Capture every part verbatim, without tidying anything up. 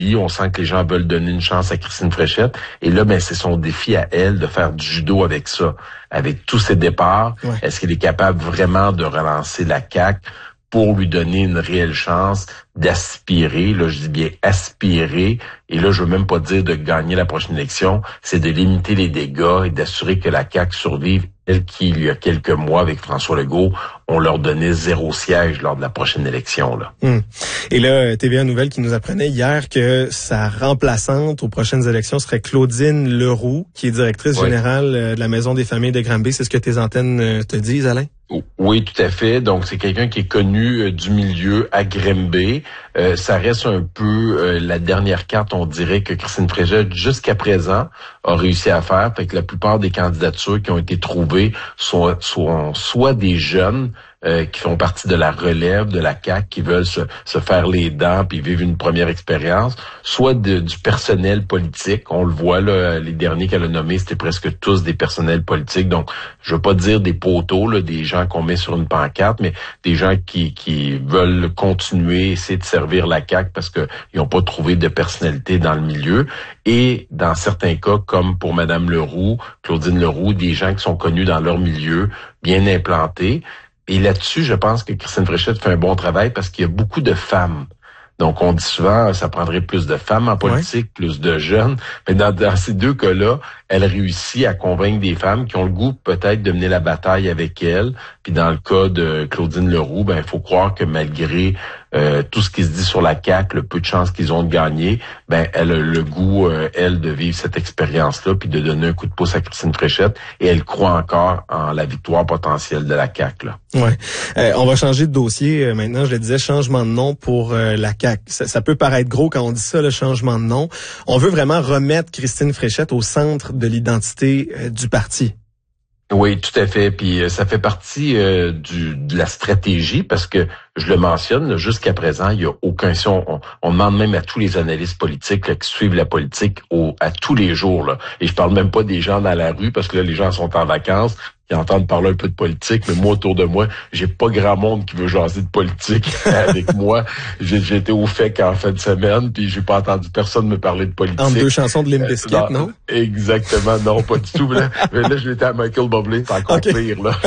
On sent que les gens veulent donner une chance à Christine Fréchette. Et là, ben, c'est son défi à elle de faire du judo avec ça. Avec tous ses départs, ouais. Est-ce qu'elle est capable vraiment de relancer la C A Q pour lui donner une réelle chance d'aspirer, là, je dis bien aspirer, et là, je veux même pas dire de gagner la prochaine élection, c'est de limiter les dégâts et d'assurer que la C A Q survive, elle qui, il y a quelques mois, avec François Legault, on leur donnait zéro siège lors de la prochaine élection, là. Hum. Et là, T V A Nouvelle qui nous apprenait hier que sa remplaçante aux prochaines élections serait Claudine Leroux, qui est directrice oui. générale de la Maison des familles de Granby. C'est ce que tes antennes te disent, Alain? Oui, tout à fait. Donc, c'est quelqu'un qui est connu euh, du milieu à Granby. Euh, ça reste un peu euh, la dernière carte, on dirait, que Christine Fréchette, jusqu'à présent, a réussi à faire. Fait que la plupart des candidatures qui ont été trouvées sont, sont soit des jeunes euh, qui font partie de la relève de la C A Q, qui veulent se, se faire les dents puis vivre une première expérience, soit de, du personnel politique. On le voit, là, les derniers qu'elle a nommés, c'était presque tous des personnels politiques. Donc, je veux pas dire des poteaux, là, des gens qu'on met sur une pancarte, mais des gens qui, qui veulent continuer, essayer de servir la C A Q parce qu'ils n'ont pas trouvé de personnalité dans le milieu. Et dans certains cas, comme pour Madame Leroux, Claudine Leroux, des gens qui sont connus dans leur milieu, bien implantés. Et là-dessus, je pense que Christine Fréchette fait un bon travail parce qu'il y a beaucoup de femmes. Donc, on dit souvent, ça prendrait plus de femmes en politique, ouais. plus de jeunes. Mais dans, dans ces deux cas-là, elle réussit à convaincre des femmes qui ont le goût peut-être de mener la bataille avec elle. Puis dans le cas de Claudine Leroux, ben il faut croire que malgré euh, tout ce qui se dit sur la C A Q, le peu de chances qu'ils ont de gagner, ben elle a le goût, euh, elle, de vivre cette expérience-là, puis de donner un coup de pouce à Christine Fréchette. Et elle croit encore en la victoire potentielle de la C A Q, là. Ouais. Euh, on va changer de dossier euh, maintenant. Je le disais, changement de nom pour euh, la C A Q. Ça, ça peut paraître gros quand on dit ça, le changement de nom. On veut vraiment remettre Christine Fréchette au centre de l'identité euh, du parti. Oui, tout à fait. Puis ça fait partie euh, du, de la stratégie parce que, je le mentionne, jusqu'à présent, il n'y a aucun... Si on, on demande même à tous les analystes politiques là, qui suivent la politique au, à tous les jours. Là. Et je parle même pas des gens dans la rue parce que là, les gens sont en vacances. Ils entendent parler un peu de politique, mais moi, autour de moi, j'ai pas grand monde qui veut jaser de politique avec moi. J'ai, j'ai été au F E C en fin de semaine, puis j'ai pas entendu personne me parler de politique. Entre deux chansons de Limp Bizkit, euh, non, non? Exactement, non, pas du tout. Là, mais là, je l'étais à Michael Bublé, c'est encore okay. pire, là.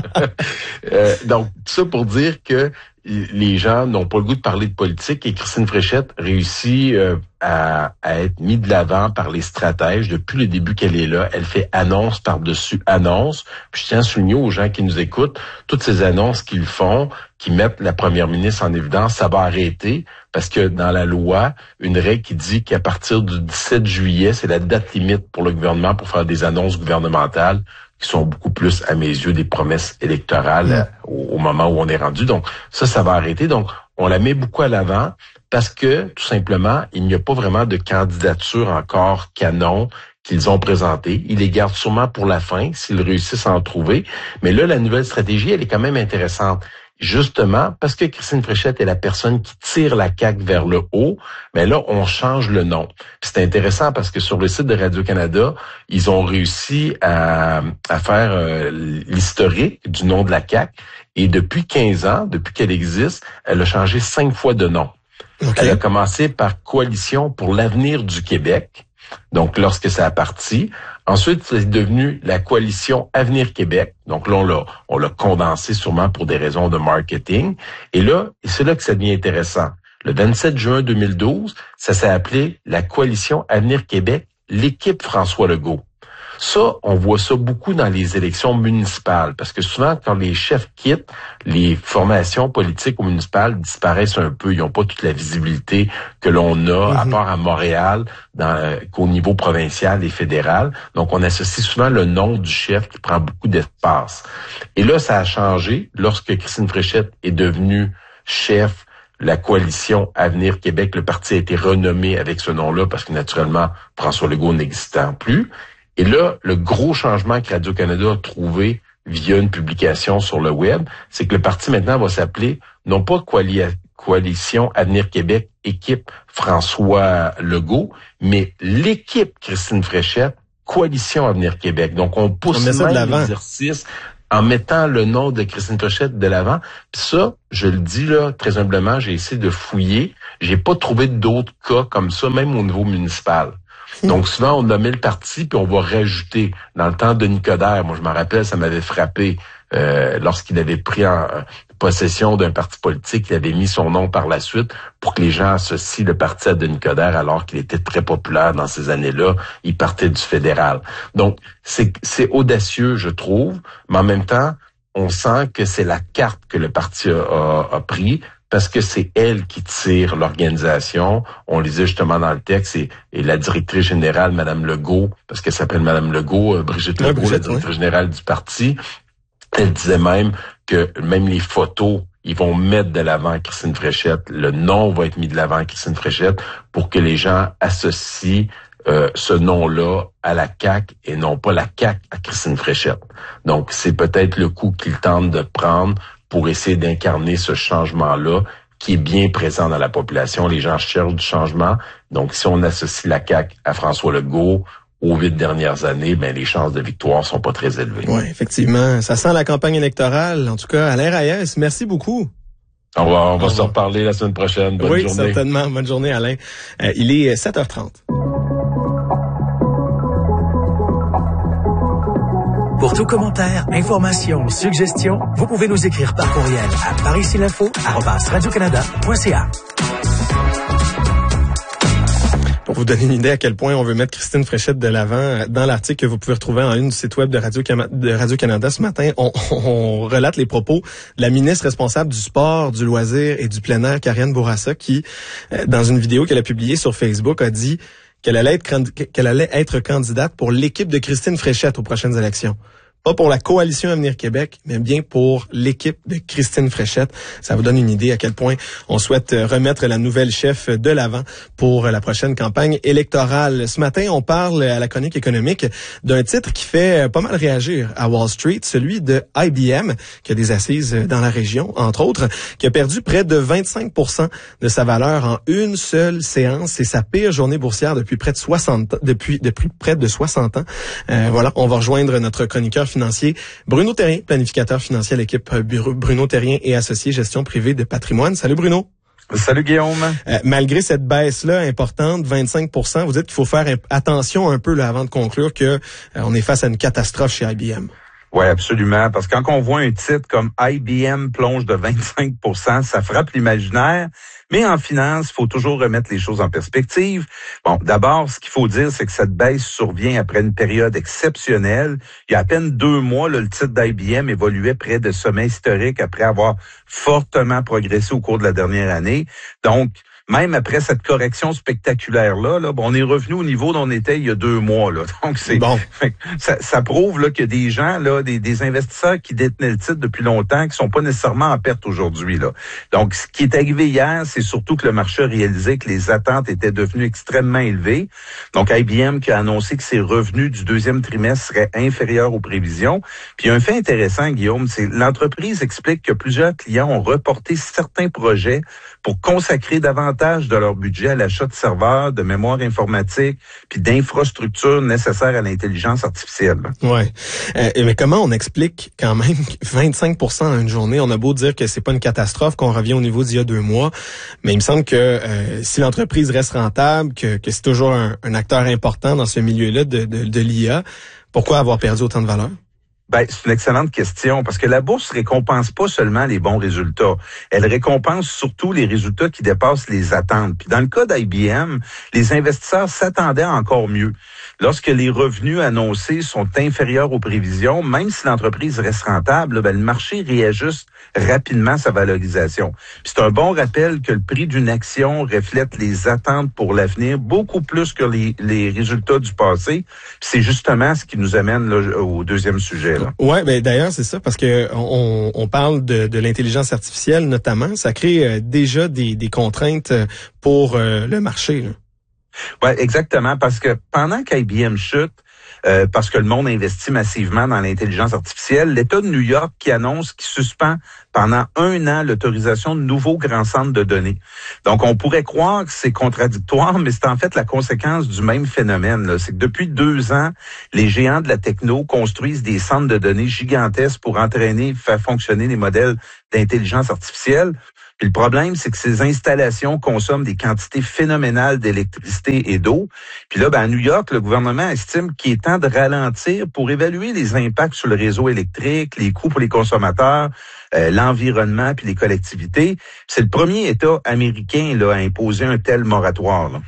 euh, donc, tout ça pour dire que les gens n'ont pas le goût de parler de politique et Christine Fréchette réussit euh, à, à être mise de l'avant par les stratèges. Depuis le début qu'elle est là, elle fait annonce par-dessus annonce. Puis je tiens à souligner aux gens qui nous écoutent, toutes ces annonces qu'ils font, qui mettent la première ministre en évidence, ça va arrêter parce que dans la loi, une règle qui dit qu'à partir du dix-sept juillet, c'est la date limite pour le gouvernement pour faire des annonces gouvernementales qui sont beaucoup plus, à mes yeux, des promesses électorales mmh. au, au moment où on est rendu. Donc, ça, ça va arrêter. Donc, on la met beaucoup à l'avant parce que, tout simplement, il n'y a pas vraiment de candidature encore canon qu'ils ont présenté. Ils les gardent sûrement pour la fin, s'ils réussissent à en trouver. Mais là, la nouvelle stratégie, elle est quand même intéressante. Justement, parce que Christine Fréchette est la personne qui tire la C A Q vers le haut, mais là, on change le nom. C'est intéressant parce que sur le site de Radio-Canada, ils ont réussi à, à faire euh, l'historique du nom de la C A Q. Et depuis quinze ans, depuis qu'elle existe, elle a changé cinq fois de nom. Okay. Elle a commencé par Coalition pour l'avenir du Québec. Donc, lorsque ça a parti. Ensuite, c'est devenu la Coalition Avenir Québec. Donc là, on l'a, on l'a condensé sûrement pour des raisons de marketing. Et là, c'est là que ça devient intéressant. Le vingt-sept juin deux mille douze, ça s'est appelé la Coalition Avenir Québec, l'équipe François Legault. Ça, on voit ça beaucoup dans les élections municipales, parce que souvent, quand les chefs quittent, les formations politiques au municipal disparaissent un peu. Ils n'ont pas toute la visibilité que l'on a, mm-hmm. à part à Montréal, dans, euh, qu'au niveau provincial et fédéral. Donc, on associe souvent le nom du chef qui prend beaucoup d'espace. Et là, ça a changé lorsque Christine Fréchette est devenue chef la Coalition Avenir Québec. Le parti a été renommé avec ce nom-là parce que, naturellement, François Legault n'existant plus. Et là, le gros changement que Radio-Canada a trouvé via une publication sur le web, c'est que le parti maintenant va s'appeler non pas Coali- Coalition Avenir Québec, équipe François Legault, mais l'équipe Christine Fréchette, Coalition Avenir Québec. Donc, on pousse on même l'exercice en mettant le nom de Christine Fréchette de l'avant. Puis ça, je le dis là très humblement, j'ai essayé de fouiller. j'ai pas trouvé d'autres cas comme ça, même au niveau municipal. Donc, souvent, on nommait le parti, puis on va rajouter. Dans le temps de Denis Coderre, moi, je me rappelle, ça m'avait frappé euh, lorsqu'il avait pris en euh, possession d'un parti politique, il avait mis son nom par la suite pour que les gens associent le parti à Denis Coderre, alors qu'il était très populaire dans ces années-là. Il partait du fédéral. Donc, c'est, c'est audacieux, je trouve, mais en même temps, on sent que c'est la carte que le parti a, a, a pris, parce que c'est elle qui tire l'organisation. On lisait justement dans le texte, et, et la directrice générale, Madame Legault, parce qu'elle s'appelle Madame Legault, euh, Brigitte ouais, Legault, Brigitte, la directrice ouais. générale du parti, elle disait même que même les photos, ils vont mettre de l'avant Christine Fréchette, le nom va être mis de l'avant Christine Fréchette, pour que les gens associent euh, ce nom-là à la C A Q et non pas la C A Q à Christine Fréchette. Donc, c'est peut-être le coup qu'ils tentent de prendre pour essayer d'incarner ce changement-là qui est bien présent dans la population. Les gens cherchent du changement. Donc, si on associe la C A Q à François Legault aux huit dernières années, ben les chances de victoire sont pas très élevées. Oui, effectivement. Ça sent la campagne électorale. En tout cas, Alain Reyes, merci beaucoup. On va, on va se reparler la semaine prochaine. Bonne oui, journée. Oui, certainement. Bonne journée, Alain. Euh, il est sept heures trente. Pour tout commentaire, information, suggestion, vous pouvez nous écrire par courriel à parisinfo arobase radio canada point c a. Pour vous donner une idée à quel point on veut mettre Christine Fréchette de l'avant, dans l'article que vous pouvez retrouver en ligne du site web de Radio-Canada, de Radio-Canada ce matin, on, on relate les propos de la ministre responsable du sport, du loisir et du plein air, Karianne Bourassa, qui, dans une vidéo qu'elle a publiée sur Facebook, a dit qu'elle allait être, qu'elle allait être candidate pour l'équipe de Christine Fréchette aux prochaines élections. Pas pour la coalition Avenir Québec, mais bien pour l'équipe de Christine Fréchette. Ça vous donne une idée à quel point on souhaite remettre la nouvelle chef de l'avant pour la prochaine campagne électorale. Ce matin, on parle à la chronique économique d'un titre qui fait pas mal réagir à Wall Street, celui de I B M, qui a des assises dans la région, entre autres, qui a perdu près de vingt-cinq pour cent de sa valeur en une seule séance. C'est sa pire journée boursière depuis près de soixante, depuis, depuis près de soixante ans. Euh, voilà, on va rejoindre notre chroniqueur financier, Bruno Terrien, planificateur financier à l'équipe Bruno Terrien et associé gestion privée de patrimoine. Salut Bruno. Salut Guillaume. Euh, malgré cette baisse-là importante, vingt-cinq pour cent, vous dites qu'il faut faire attention un peu là, avant de conclure que euh, on est face à une catastrophe chez I B M. Oui, absolument. Parce que quand on voit un titre comme I B M plonge de vingt-cinq pour cent, ça frappe l'imaginaire. Mais en finance, il faut toujours remettre les choses en perspective. Bon, d'abord, ce qu'il faut dire, c'est que cette baisse survient après une période exceptionnelle. Il y a à peine deux mois, là, le titre d'I B M évoluait près de sommets historiques après avoir fortement progressé au cours de la dernière année. Donc, même après cette correction spectaculaire-là, là, bon, on est revenu au niveau d'on était il y a deux mois. Là. Donc, c'est bon. ça, ça prouve là, qu'il y a des gens, là, des, des investisseurs qui détenaient le titre depuis longtemps, qui sont pas nécessairement en perte aujourd'hui. Là. Donc, ce qui est arrivé hier, c'est surtout que le marché a réalisé que les attentes étaient devenues extrêmement élevées. Donc, I B M qui a annoncé que ses revenus du deuxième trimestre seraient inférieurs aux prévisions. Puis, un fait intéressant, Guillaume, c'est l'entreprise explique que plusieurs clients ont reporté certains projets pour consacrer davantage de leur budget à l'achat de serveurs, de mémoire informatique, puis d'infrastructures nécessaires à l'intelligence artificielle. Ouais. Euh, mais comment on explique quand même vingt-cinq pour cent en une journée? On a beau dire que c'est pas une catastrophe, qu'on revient au niveau d'il y a deux mois, mais il me semble que euh, si l'entreprise reste rentable, que, que c'est toujours un, un acteur important dans ce milieu-là de, de, de l'I A, pourquoi avoir perdu autant de valeur? Ben, c'est une excellente question parce que la bourse récompense pas seulement les bons résultats. Elle récompense surtout les résultats qui dépassent les attentes. Puis dans le cas d'I B M, les investisseurs s'attendaient encore mieux. Lorsque les revenus annoncés sont inférieurs aux prévisions, même si l'entreprise reste rentable, ben, le marché réajuste rapidement sa valorisation. Puis c'est un bon rappel que le prix d'une action reflète les attentes pour l'avenir beaucoup plus que les, les résultats du passé. Puis c'est justement ce qui nous amène là, au deuxième sujet. Là. Ouais, ben d'ailleurs c'est ça parce que on, on parle de, de l'intelligence artificielle notamment, ça crée euh, déjà des, des contraintes pour euh, le marché. Là. Ouais, exactement, parce que pendant qu'I B M chute, euh, parce que le monde investit massivement dans l'intelligence artificielle, l'État de New York qui annonce qu'il suspend pendant un an l'autorisation de nouveaux grands centres de données. Donc, on pourrait croire que c'est contradictoire, mais c'est en fait la conséquence du même phénomène. Là. C'est que depuis deux ans, les géants de la techno construisent des centres de données gigantesques pour entraîner et faire fonctionner les modèles d'intelligence artificielle. Puis le problème, c'est que ces installations consomment des quantités phénoménales d'électricité et d'eau. Puis là, ben, à New York, le gouvernement estime qu'il est temps de ralentir pour évaluer les impacts sur le réseau électrique, les coûts pour les consommateurs, euh, l'environnement puis les collectivités. C'est le premier État américain là, à imposer un tel moratoire, là.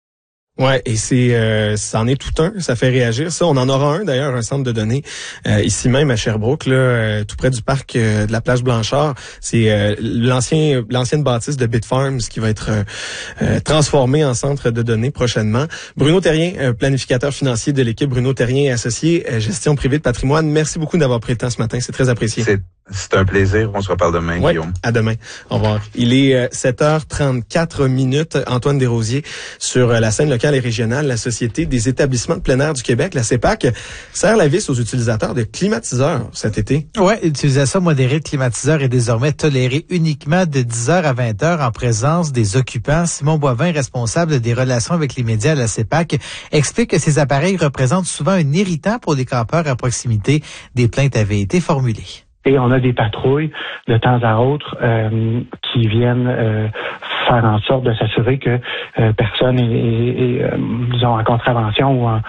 Ouais, et c'est euh, c'en est tout un, ça fait réagir. Ça, on en aura un d'ailleurs, un centre de données euh, ici même à Sherbrooke, là, euh, tout près du parc euh, de la plage Blanchard. C'est euh, l'ancien l'ancienne bâtisse de Bitfarms qui va être euh, transformée en centre de données prochainement. Bruno Terrien, euh, planificateur financier de l'équipe Bruno Terrien et associé euh, gestion privée de patrimoine. Merci beaucoup d'avoir pris le temps ce matin, c'est très apprécié. C'est C'est un plaisir. On se reparle demain, ouais, Guillaume. À demain. Au revoir. Il est euh, sept heures trente-quatre minutes. Antoine Desrosiers sur euh, la scène locale et régionale. La Société des établissements de plein air du Québec, la C E P A C, serre la vis aux utilisateurs de climatiseurs cet été. Ouais, l'utilisation modérée de climatiseurs est désormais tolérée uniquement de dix heures à vingt heures en présence des occupants. Simon Boivin, responsable des relations avec les médias à la C E P A C, explique que ces appareils représentent souvent un irritant pour les campeurs à proximité. Des plaintes avaient été formulées. Et on a des patrouilles de temps à autre euh, qui viennent euh, faire en sorte de s'assurer que euh, personne est, est, est euh, disons, en contravention ou en,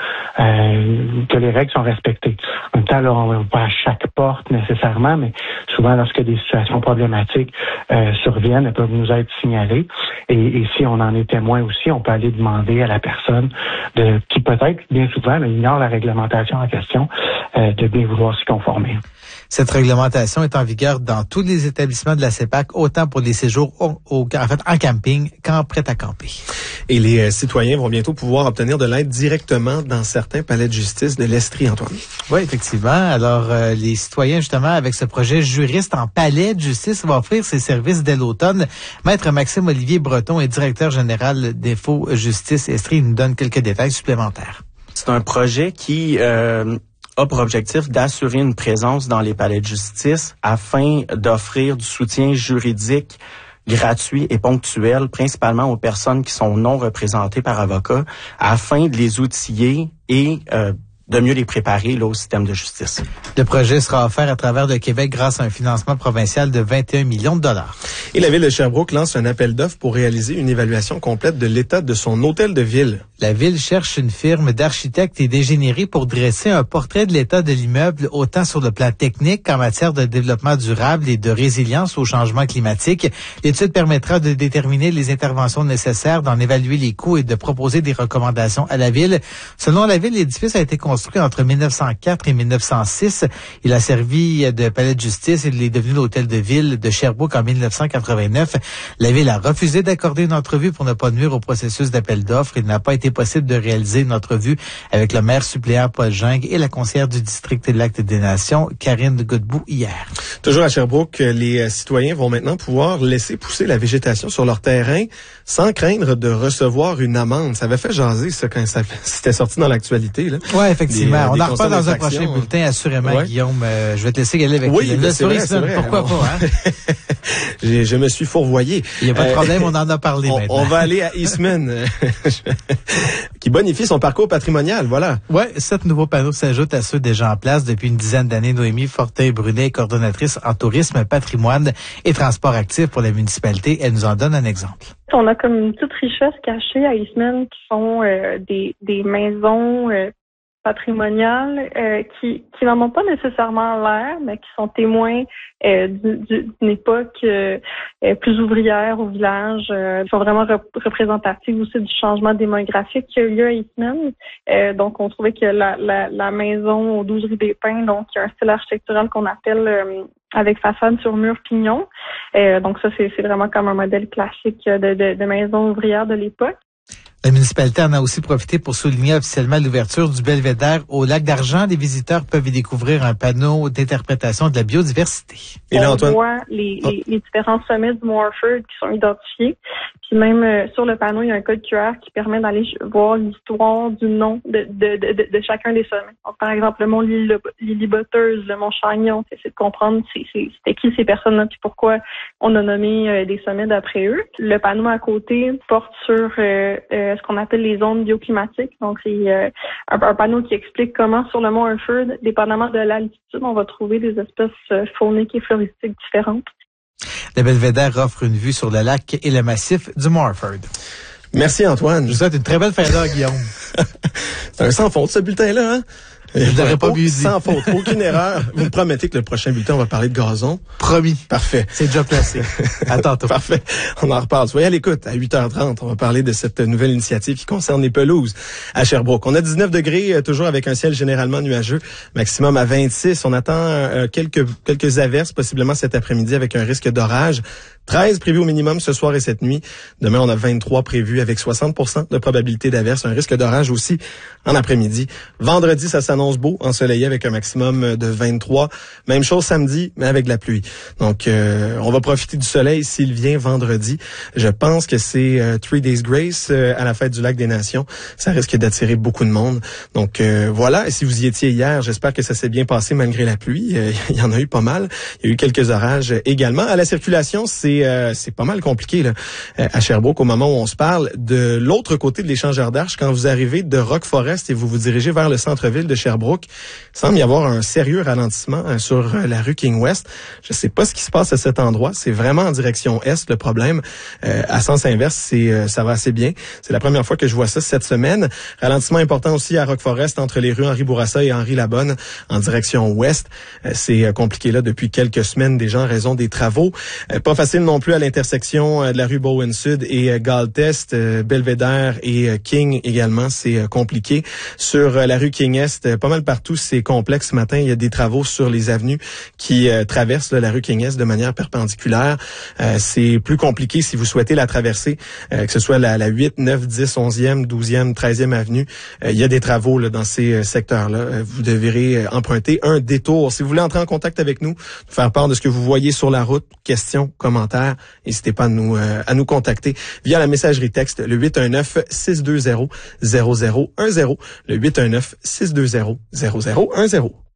euh, que les règles sont respectées. En même temps, là, on va pas à chaque porte nécessairement, mais souvent lorsque des situations problématiques euh, surviennent, elles peuvent nous être signalées. Et, et si on en est témoin aussi, on peut aller demander à la personne de qui peut-être bien souvent là, ignore la réglementation en question euh, de bien vouloir s'y conformer. Cette réglementation est en vigueur dans tous les établissements de la C E P A C, autant pour les séjours au, au, en, fait, en camping qu'en prêt à camper. Et les euh, citoyens vont bientôt pouvoir obtenir de l'aide directement dans certains palais de justice de l'Estrie, Antoine. Oui, effectivement. Alors, euh, les citoyens, justement, avec ce projet juriste en palais de justice, vont offrir ses services dès l'automne. Maître Maxime Olivier Breton est directeur général d'Info Justice Estrie. Il nous donne quelques détails supplémentaires. C'est un projet qui euh, a pour objectif d'assurer une présence dans les palais de justice afin d'offrir du soutien juridique gratuit et ponctuel, principalement aux personnes qui sont non représentées par avocat, afin de les outiller et euh, de mieux les préparer là, au système de justice. Le projet sera offert à travers le Québec grâce à un financement provincial de vingt et un millions de dollars. Et la Ville de Sherbrooke lance un appel d'offres pour réaliser une évaluation complète de l'état de son hôtel de ville. La Ville cherche une firme d'architectes et d'ingénierie pour dresser un portrait de l'état de l'immeuble, autant sur le plan technique qu'en matière de développement durable et de résilience au changement climatique. L'étude permettra de déterminer les interventions nécessaires, d'en évaluer les coûts et de proposer des recommandations à la Ville. Selon la Ville, l'édifice a été construit entre mille neuf cent quatre et mille neuf cent six. Il a servi de palais de justice et il est devenu l'hôtel de ville de Sherbrooke en mille neuf cent quatre-vingt-neuf. La Ville a refusé d'accorder une entrevue pour ne pas nuire au processus d'appel d'offres. Il n'a pas été possible de réaliser une entrevue avec le maire suppléant Paul Gingres et la conseillère du district de Lac des Nations, Karine Godbout, hier. Toujours à Sherbrooke, les citoyens vont maintenant pouvoir laisser pousser la végétation sur leur terrain sans craindre de recevoir une amende. Ça avait fait jaser, ça, quand ça c'était sorti dans l'actualité, là. Ouais, effectivement. Des, On des en reparle dans un prochain hein. bulletin, assurément, ouais. Guillaume. Euh, je vais te laisser y aller avec oui, le c'est vrai, c'est vrai. Pourquoi on... pas, hein? je, je me suis fourvoyé. Il n'y a pas de problème, euh, on en a parlé on, maintenant. On va aller à Eastman, qui bonifie son parcours patrimonial, voilà. Ouais, sept nouveaux panneaux s'ajoutent à ceux déjà en place depuis une dizaine d'années. Noémie Fortin-Brunet, coordonnatrice en tourisme, patrimoine et transport actif pour la municipalité. Elle nous en donne un exemple. On a comme une petite richesse cachée à Eastman qui sont euh, des, des maisons euh, patrimoniales euh, qui, qui n'en ont pas nécessairement l'air, mais qui sont témoins euh, du, du, d'une époque euh, plus ouvrière au village. Euh, ils sont vraiment rep- représentatives aussi du changement démographique qu'il y a eu à Eastman. Euh, donc, on trouvait que la, la, la maison aux douze rue des Pins, donc il y a un style architectural qu'on appelle euh, avec façade sur mur pignon. Euh, donc ça, c'est, c'est vraiment comme un modèle classique de, de, de maison ouvrière de l'époque. La municipalité en a aussi profité pour souligner officiellement l'ouverture du belvédère au lac d'Argent. Les visiteurs peuvent y découvrir un panneau d'interprétation de la biodiversité. Et là, on Antoine... voit les, les, les différents sommets du Mont Orford qui sont identifiés. Puis même euh, sur le panneau, il y a un code Q R qui permet d'aller voir l'histoire du nom de, de, de, de, de chacun des sommets. Donc, par exemple, le mont Lillibotteuse, le mont Chagnon, c'est de comprendre c'est, c'est, c'était qui ces personnes-là puis pourquoi on a nommé euh, des sommets d'après eux. Le panneau à côté porte sur euh, euh, ce qu'on appelle les zones bioclimatiques. Donc, c'est euh, un, un panneau qui explique comment sur le mont Orford, dépendamment de l'altitude, on va trouver des espèces euh, fauniques et floristiques différentes. Le Belvédère offre une vue sur le lac et le massif du Morford. Merci Antoine. Je vous souhaite une très belle fin d'heure, Guillaume. C'est un sans faute ce bulletin-là, hein? Je n'aurais pas mieux dit. Sans faute, aucune erreur. Vous me promettez que le prochain bulletin, on va parler de gazon? Promis. Parfait. C'est déjà placé. À tantôt. Parfait. On en reparle. Soyez à l'écoute. À huit heures trente, on va parler de cette nouvelle initiative qui concerne les pelouses à Sherbrooke. On a dix-neuf degrés, toujours avec un ciel généralement nuageux, maximum à vingt-six. On attend euh, quelques quelques averses, possiblement cet après-midi, avec un risque d'orage. treize prévus au minimum ce soir et cette nuit. Demain, on a vingt-trois prévus avec soixante pour cent de probabilité d'averse. Un risque d'orage aussi en après-midi. Vendredi, ça s'annonce beau, ensoleillé avec un maximum de vingt-trois. Même chose samedi, mais avec de la pluie. Donc, euh, on va profiter du soleil s'il vient vendredi. Je pense que c'est euh, Three Days Grace euh, à la fête du Lac des Nations. Ça risque d'attirer beaucoup de monde. Donc, euh, voilà. Et si vous y étiez hier, j'espère que ça s'est bien passé malgré la pluie. Euh, il y en a eu pas mal. Il y a eu quelques orages également. À la circulation, c'est Euh, c'est pas mal compliqué là, à Sherbrooke au moment où on se parle. De l'autre côté de l'échangeur d'Arche, quand vous arrivez de Rock Forest et vous vous dirigez vers le centre-ville de Sherbrooke, il semble y avoir un sérieux ralentissement hein, sur la rue King West. Je sais pas ce qui se passe à cet endroit. C'est vraiment en direction est le problème. Euh, à sens inverse, c'est euh, ça va assez bien. C'est la première fois que je vois ça cette semaine. Ralentissement important aussi à Rock Forest entre les rues Henri Bourassa et Henri Labonne en direction ouest. Euh, c'est euh, compliqué là depuis quelques semaines déjà en raison des travaux. Euh, pas facile non plus à l'intersection euh, de la rue Bowen Sud et euh, Galtest, euh, Belvédère et euh, King également, c'est euh, compliqué. Sur euh, la rue King Est, euh, pas mal partout, c'est complexe. Ce matin, il y a des travaux sur les avenues qui euh, traversent là, la rue King Est de manière perpendiculaire. Euh, c'est plus compliqué si vous souhaitez la traverser, euh, que ce soit la, la huit, neuf, dix, onzième, douzième, treizième avenue. Euh, il y a des travaux là, dans ces euh, secteurs-là. Euh, vous devrez euh, emprunter un détour. Si vous voulez entrer en contact avec nous, faire part de ce que vous voyez sur la route, questions, commentaires, n'hésitez pas à nous euh, à nous contacter via la messagerie texte le huit un neuf, six deux zéro, zéro zéro un zéro, le huit un neuf, six deux zéro, zéro zéro un zéro.